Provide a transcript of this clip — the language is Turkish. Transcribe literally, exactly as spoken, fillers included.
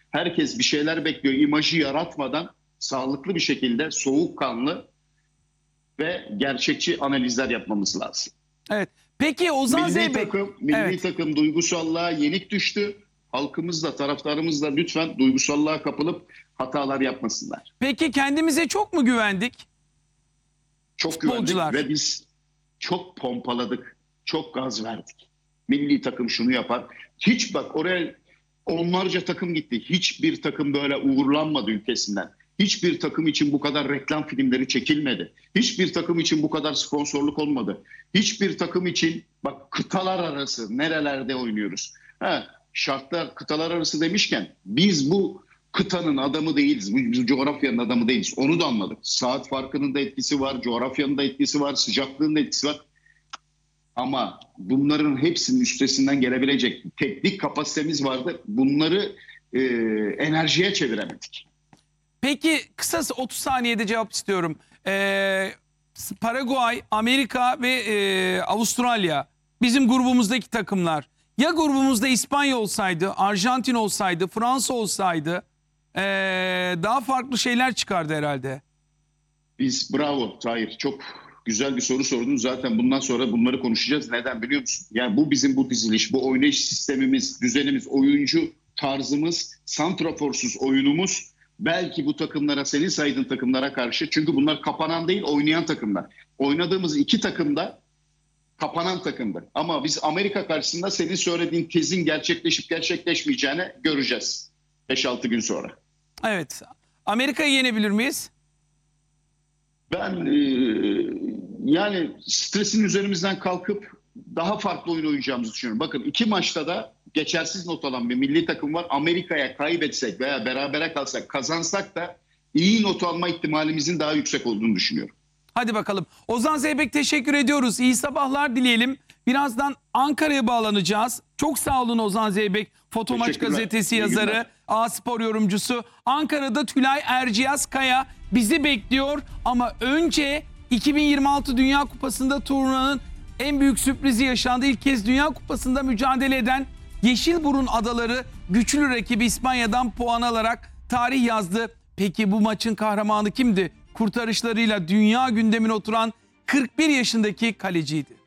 Herkes bir şeyler bekliyor. İmajı yaratmadan sağlıklı bir şekilde soğukkanlı ve gerçekçi analizler yapmamız lazım. Evet. Peki Ozan Milli Zeybek. takım, milli Evet. takım duygusallığa yenik düştü. Halkımız da, taraftarımız da lütfen duygusallığa kapılıp hatalar yapmasınlar. Peki kendimize çok mu güvendik? Çok Futbolcular. güvendik ve biz çok pompaladık, çok gaz verdik. Milli takım şunu yapar. Hiç bak oraya onlarca takım gitti. Hiçbir takım böyle uğurlanmadı ülkesinden. Hiçbir takım için bu kadar reklam filmleri çekilmedi. Hiçbir takım için bu kadar sponsorluk olmadı. Hiçbir takım için bak kıtalar arası nerelerde oynuyoruz. Ha, şartlar kıtalar arası demişken biz bu kıtanın adamı değiliz. Biz coğrafyanın adamı değiliz. Onu da anladık. Saat farkının da etkisi var. Coğrafyanın da etkisi var. Sıcaklığın da etkisi var. Ama bunların hepsinin üstesinden gelebilecek teknik kapasitemiz vardı. Bunları e, enerjiye çeviremedik. Peki kısası otuz saniyede cevap istiyorum. Ee, Paraguay, Amerika ve e, Avustralya bizim grubumuzdaki takımlar. Ya grubumuzda İspanya olsaydı, Arjantin olsaydı, Fransa olsaydı ee, daha farklı şeyler çıkardı herhalde. Biz bravo Tahir, çok güzel bir soru sordun. Zaten bundan sonra bunları konuşacağız. Neden biliyor musun? Yani bu bizim bu diziliş, bu oynayış sistemimiz, düzenimiz, oyuncu tarzımız, santraforsuz oyunumuz belki bu takımlara, senin saydığın takımlara karşı, çünkü bunlar kapanan değil oynayan takımlar. Oynadığımız iki takımda kapanan takımdı. Ama biz Amerika karşısında senin söylediğin tezin gerçekleşip gerçekleşmeyeceğini göreceğiz beş altı gün sonra. Evet. Amerika'yı yenebilir miyiz? Ben e, yani stresin üzerimizden kalkıp daha farklı oyun oynayacağımızı düşünüyorum. Bakın iki maçta da geçersiz not alan bir milli takım var. Amerika'ya kaybetsek veya berabere kalsak, kazansak da iyi not alma ihtimalimizin daha yüksek olduğunu düşünüyorum. Hadi bakalım. Ozan Zeybek teşekkür ediyoruz. İyi sabahlar dileyelim. Birazdan Ankara'ya bağlanacağız. Çok sağ olun Ozan Zeybek. Fotomaç gazetesi İyi yazarı, günler. A-Spor yorumcusu. Ankara'da Tülay Erciyes Kaya bizi bekliyor. Ama önce iki bin yirmi altı Dünya Kupası'nda turnuvanın en büyük sürprizi yaşandı. İlk kez Dünya Kupası'nda mücadele eden Yeşilburun Adaları güçlü rakibi İspanya'dan puan alarak tarih yazdı. Peki bu maçın kahramanı kimdi? Kurtarışlarıyla dünya gündemine oturan kırk bir yaşındaki kaleciydi.